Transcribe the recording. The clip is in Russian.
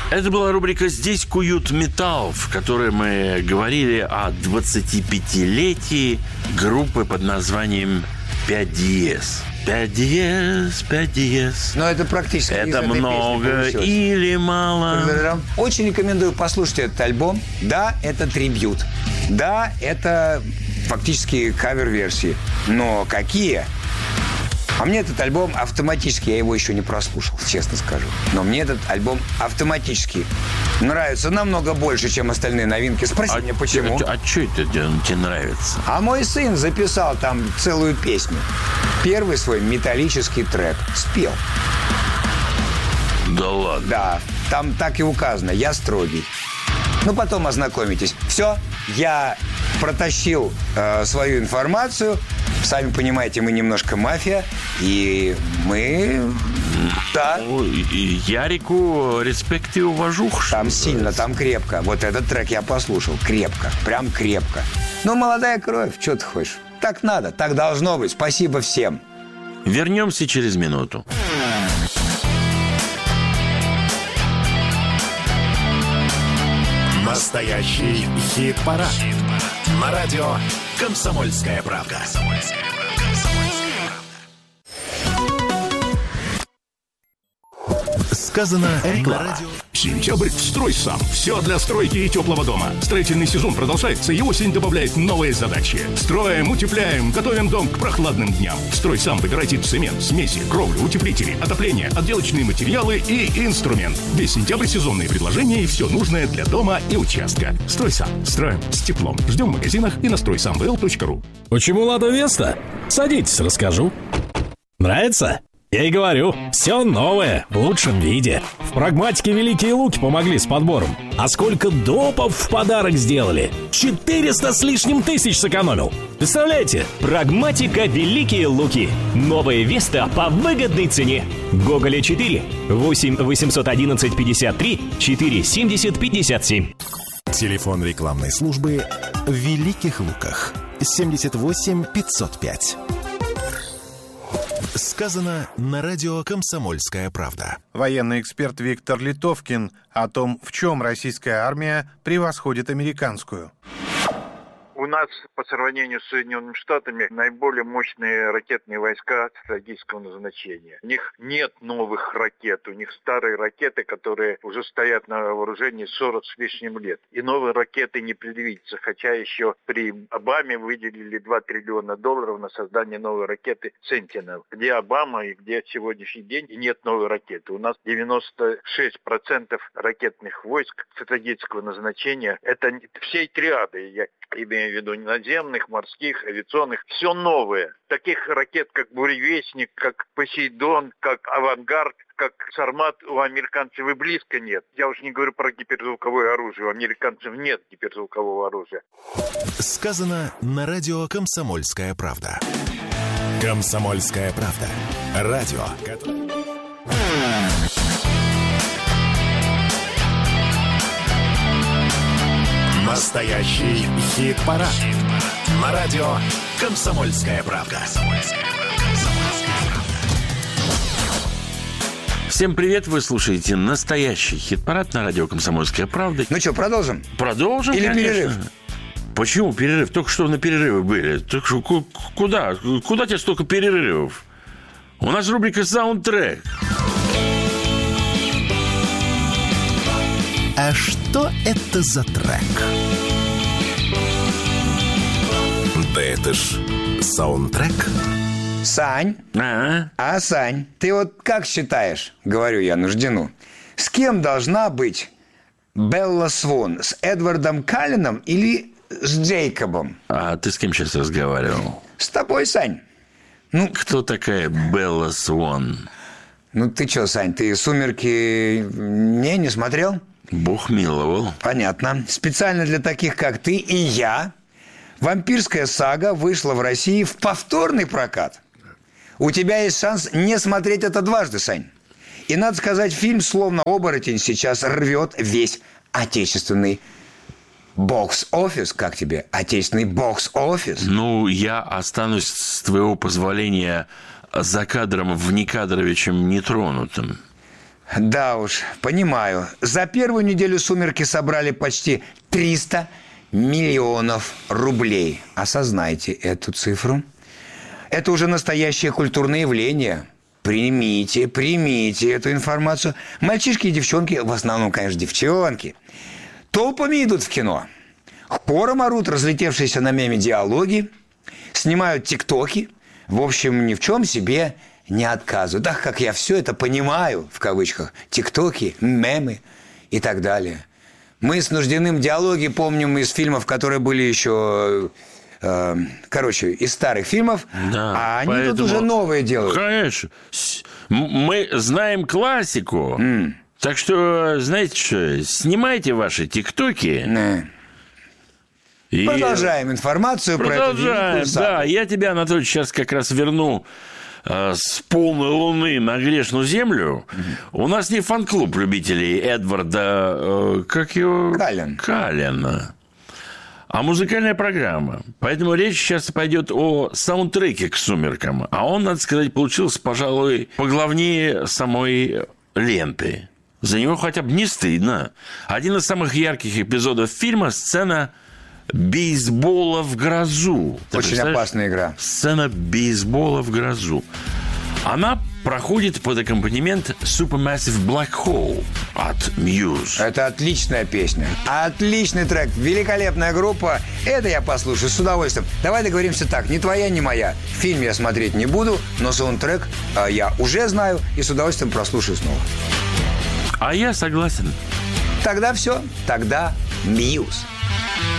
Это была рубрика «Здесь куют металл», в которой мы говорили о 25-летии группы под названием 5 диез. 5 диез, 5 диез. Но это практически это много или мало? Очень рекомендую послушать этот альбом. Да, это трибьют. Да, это фактически кавер-версии. Но какие? А мне этот альбом автоматически, я его еще не прослушал, честно скажу. Но мне этот альбом автоматически нравится намного больше, чем остальные новинки. Спроси меня, почему. А что это тебе нравится? А мой сын записал там целую песню. Первый свой металлический трек спел. Да ладно? Да, там так и указано. Я строгий. Ну, потом ознакомитесь. Все, я протащил свою информацию. Сами понимаете, мы немножко мафия. И мы... Да. Ярику респект и уважух. Там сильно, там крепко. Вот этот трек я послушал. Крепко. Прям крепко. Ну, молодая кровь, что ты хочешь? Так надо, так должно быть. Спасибо всем. Вернемся через минуту. Настоящий хит-парад. На радио «Комсомольская правда». Сказано на радио. Сентябрь – строй сам. Все для стройки и теплого дома. Строительный сезон продолжается, и осень добавляет новые задачи. Строим, утепляем, готовим дом к прохладным дням. Строй сам выбирайте цемент, смеси, кровлю, утеплители, отопление, отделочные материалы и инструмент. Весь сентябрь сезонные предложения и все нужное для дома и участка. Строй сам. Строим с теплом. Ждем в магазинах и на стройсамвл.ру. Почему Лада Веста? Садитесь, расскажу. Нравится? Я и говорю, все новое, в лучшем виде. В прагматике Великие Луки помогли с подбором. А сколько допов в подарок сделали? 400 с лишним тысяч сэкономил. Представляете? Прагматика Великие Луки. Новая Веста по выгодной цене. Гоголя 4. 8 811 53 4 70 57. Телефон рекламной службы в Великих Луках. 78 505. Сказано на радио «Комсомольская правда». Военный эксперт Виктор Литовкин о том, в чем российская армия превосходит американскую. У нас по сравнению с Соединенными Штатами наиболее мощные ракетные войска стратегического назначения. У них нет новых ракет, у них старые ракеты, которые уже стоят на вооружении 40 с лишним лет. И новые ракеты не предвидится, хотя еще при Обаме выделили $2 триллиона на создание новой ракеты «Сентинел». Где Обама и где сегодняшний день, и нет новой ракеты. У нас 96% ракетных войск стратегического назначения. Это всей триады, я имею в виду наземных, морских, авиационных, все новое. Таких ракет, как «Буревестник», как «Посейдон», как «Авангард», как «Сармат» у американцев и близко нет. Я уж не говорю про гиперзвуковое оружие. У американцев нет гиперзвукового оружия. Сказано на радио «Комсомольская правда». «Комсомольская правда». Радио. Настоящий хит-парад. На радио «Комсомольская правда». Всем привет, вы слушаете настоящий хит-парад на радио «Комсомольская правда». Ну что, продолжим? Продолжим, или конечно. Перерыв? Почему перерыв? Только что на перерывы были. Так что, куда? Куда тебе столько перерывов? У нас рубрика «Саундтрек». А что это за трек? Да это ж саундтрек. Сань, Сань, ты вот как считаешь, говорю я Нуждину, с кем должна быть Белла Свон? С Эдвардом Калленом или с Джейкобом? А ты с кем сейчас разговаривал? С тобой, Сань. Ну, кто такая Белла Свон? Ну, ты что, Сань, ты «Сумерки» не смотрел? Бог миловал. Понятно. Специально для таких, как ты и я, «Вампирская сага» вышла в России в повторный прокат. У тебя есть шанс не смотреть это дважды, Сань. И, надо сказать, фильм словно оборотень сейчас рвет весь отечественный бокс-офис. Как тебе? Отечественный бокс-офис? Ну, я останусь, с твоего позволения, за кадром Внекадровичем нетронутым. Да уж, понимаю. За первую неделю «Сумерки» собрали почти 300 миллионов рублей. Осознайте эту цифру. Это уже настоящее культурное явление. Примите эту информацию. Мальчишки и девчонки, в основном, конечно, девчонки, толпами идут в кино. Хором орут разлетевшиеся на меме диалоги, снимают тиктоки. В общем, ни в чем себе не отказывают. Ах, как я все это понимаю, в кавычках. Тиктоки, мемы и так далее. Мы с Нуждиным диалоги помним из фильмов, которые были еще... из старых фильмов, да, а они поэтому... тут уже новые делают. Конечно. Мы знаем классику. Так что, знаете что, снимайте ваши тиктоки. И... Продолжаем информацию про эту великую сагу. Да, я тебя, Анатолий, сейчас как раз верну с полной луны на грешную землю. У нас не фан-клуб любителей Эдварда... как его? Каллена. А музыкальная программа. Поэтому речь сейчас пойдет о саундтреке к «Сумеркам». А он, надо сказать, получился, пожалуй, поглавнее самой ленты. За него хотя бы не стыдно. Один из самых ярких эпизодов фильма – сцена бейсбола в грозу. Очень опасная игра. Сцена бейсбола в грозу. Она проходит под аккомпанемент Supermassive Black Hole от Muse. Это отличная песня. Отличный трек. Великолепная группа. Это я послушаю с удовольствием. Давай договоримся так. Ни твоя, ни моя. Фильм я смотреть не буду, но саундтрек я уже знаю и с удовольствием прослушаю снова. А я согласен. Тогда все. Тогда Muse.